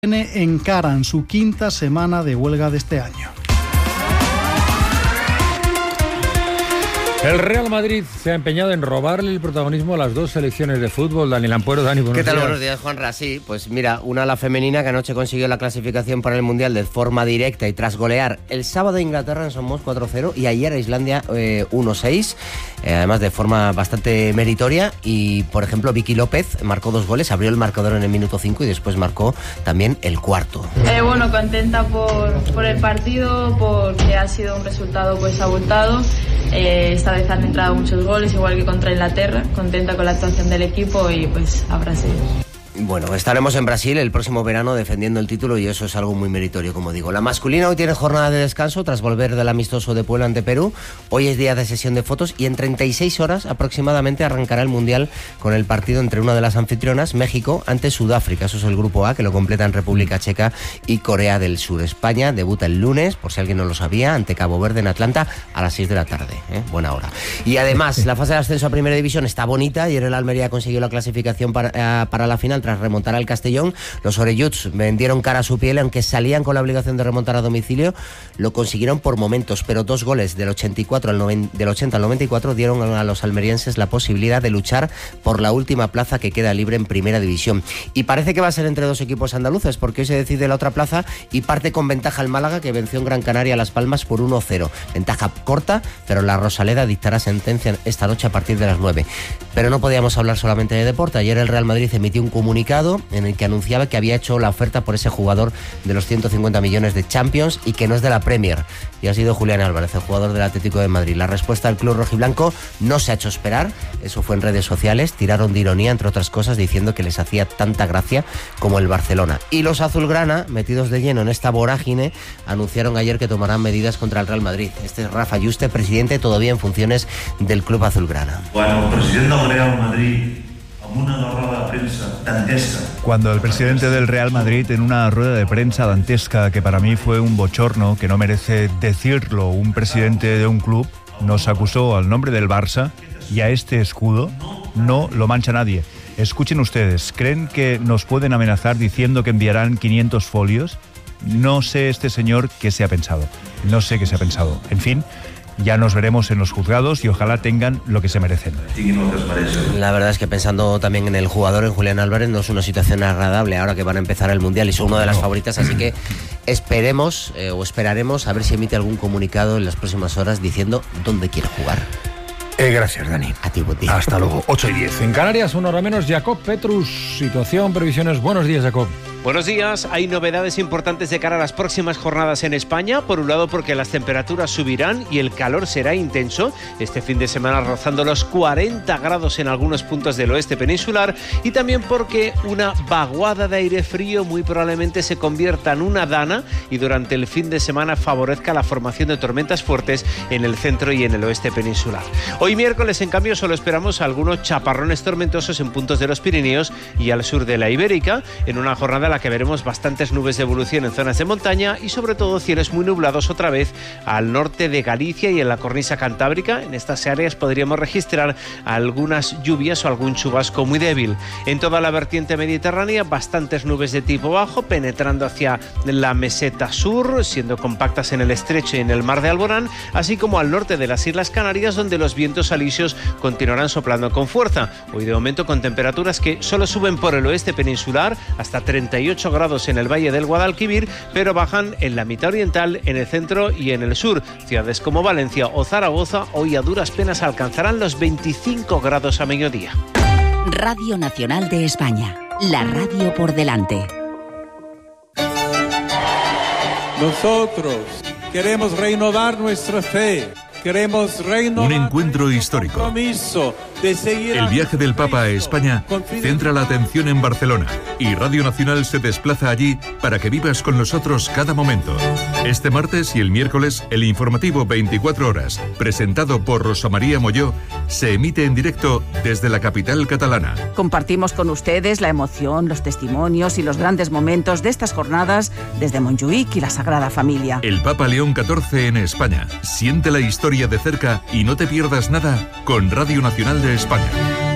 encaran su quinta semana de huelga de este año. El Real Madrid se ha empeñado en robarle el protagonismo a las dos selecciones de fútbol. Daniel Ampuero, Dani, buenos días. ¿Qué tal? Buenos días, Juanra. Sí, pues mira, una la femenina que anoche consiguió la clasificación para el Mundial de forma directa y tras golear el sábado a Inglaterra en Somos 4-0 y ayer a Islandia 1-6, además de forma bastante meritoria. Y, por ejemplo, Vicky López marcó 2 goles, abrió el marcador en el minuto 5 y después marcó también el cuarto. Bueno, contenta por el partido, porque ha sido un resultado pues abultado. Esta vez han entrado muchos goles, igual que contra Inglaterra. Contenta con la actuación del equipo y pues a Brasil. Bueno, estaremos en Brasil el próximo verano defendiendo el título y eso es algo muy meritorio, como digo. La masculina hoy tiene jornada de descanso tras volver del amistoso de Puebla ante Perú. Hoy es día de sesión de fotos y en 36 horas aproximadamente arrancará el Mundial con el partido entre una de las anfitrionas, México, ante Sudáfrica. Eso es el grupo A, que lo completan República Checa y Corea del Sur. España debuta el lunes, por si alguien no lo sabía, ante Cabo Verde en Atlanta a las 6 de la tarde. Buena hora. Y además, la fase de ascenso a Primera División está bonita. Ayer el Almería consiguió la clasificación para la final tras remontar al Castellón. Los orelluts vendieron cara a su piel, aunque salían con la obligación de remontar a domicilio. Lo consiguieron por momentos, pero 2 goles del 80 al 94 dieron a los almerienses la posibilidad de luchar por la última plaza que queda libre en Primera División. Y parece que va a ser entre 2 equipos andaluces, porque hoy se decide la otra plaza y parte con ventaja el Málaga, que venció en Gran Canaria a Las Palmas por 1-0. Ventaja corta, pero la Rosaleda dictará sentencia esta noche a partir de las 9. Pero no podíamos hablar solamente de deporte. Ayer el Real Madrid emitió un comunicado en el que anunciaba que había hecho la oferta por ese jugador de los 150 millones de Champions y que no es de la Premier. Y ha sido Julián Álvarez, el jugador del Atlético de Madrid. La respuesta del club rojiblanco no se ha hecho esperar. Eso fue en redes sociales. Tiraron de ironía, entre otras cosas, diciendo que les hacía tanta gracia como el Barcelona. Y los azulgrana, metidos de lleno en esta vorágine, anunciaron ayer que tomarán medidas contra el Real Madrid. Este es Rafa Yuste, presidente todavía en funciones del club azulgrana. Bueno, el presidente del Real Madrid, una rueda de prensa dantesca. Cuando el presidente del Real Madrid, en una rueda de prensa dantesca, que para mí fue un bochorno, que no merece decirlo un presidente de un club, nos acusó al nombre del Barça y a este escudo no lo mancha nadie. Escuchen ustedes, ¿creen que nos pueden amenazar diciendo que enviarán 500 folios? No sé este señor qué se ha pensado. No sé qué se ha pensado. En fin, ya nos veremos en los juzgados y ojalá tengan lo que se merecen. La verdad es que pensando también en el jugador, en Julián Álvarez, no es una situación agradable ahora que van a empezar el Mundial y son una de las favoritas, así que esperaremos a ver si emite algún comunicado en las próximas horas diciendo dónde quiere jugar. Gracias, Dani. A ti, buen día. Hasta luego. 8:10. En Canarias, una hora menos, Jacob Petrus. Situación, previsiones. Buenos días, Jacob. Buenos días. Hay novedades importantes de cara a las próximas jornadas en España. Por un lado, porque las temperaturas subirán y el calor será intenso. Este fin de semana rozando los 40 grados en algunos puntos del oeste peninsular. Y también porque una vaguada de aire frío muy probablemente se convierta en una dana y durante el fin de semana favorezca la formación de tormentas fuertes en el centro y en el oeste peninsular. Hoy miércoles, en cambio, solo esperamos algunos chaparrones tormentosos en puntos de los Pirineos y al sur de la Ibérica, en una jornada en la que veremos bastantes nubes de evolución en zonas de montaña y sobre todo cielos muy nublados otra vez al norte de Galicia y en la cornisa cantábrica. En estas áreas podríamos registrar algunas lluvias o algún chubasco muy débil. En toda la vertiente mediterránea, bastantes nubes de tipo bajo penetrando hacia la meseta sur, siendo compactas en el estrecho y en el mar de Alborán, así como al norte de las Islas Canarias, donde los vientos alisios continuarán soplando con fuerza. Hoy de momento con temperaturas que solo suben por el oeste peninsular hasta 38 grados en el valle del Guadalquivir, pero bajan en la mitad oriental, en el centro y en el sur. Ciudades como Valencia o Zaragoza hoy a duras penas alcanzarán los 25 grados a mediodía. Radio Nacional de España, la radio por delante. Nosotros queremos renovar nuestra fe. Queremos renovar un encuentro histórico. El viaje del Papa a España centra la atención en Barcelona y Radio Nacional se desplaza allí para que vivas con nosotros cada momento. Este martes y el miércoles, el informativo 24 horas, presentado por Rosa María Molló, se emite en directo desde la capital catalana. Compartimos con ustedes la emoción, los testimonios y los grandes momentos de estas jornadas desde Montjuïc y la Sagrada Familia. El Papa León XIV en España. Siente la historia de cerca y no te pierdas nada con Radio Nacional de España.